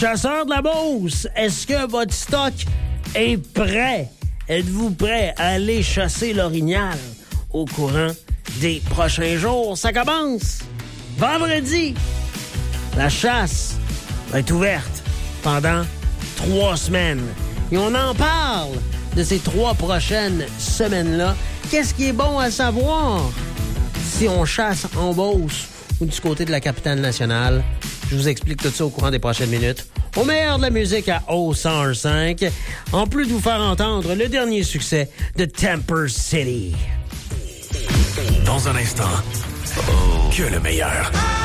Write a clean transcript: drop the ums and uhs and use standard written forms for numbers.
Chasseurs de la Beauce, est-ce que votre stock est prêt? Êtes-vous prêt à aller chasser l'orignal au courant des prochains jours? Ça commence vendredi. La chasse va être ouverte pendant 3 semaines. Et on en parle de ces 3 prochaines semaines-là. Qu'est-ce qui est bon à savoir si on chasse en Beauce ou du côté de la capitale nationale? Je vous explique tout ça au courant des prochaines minutes. Au meilleur de la musique à O105, en plus de vous faire entendre le dernier succès de Temper City. Dans un instant, que le meilleur.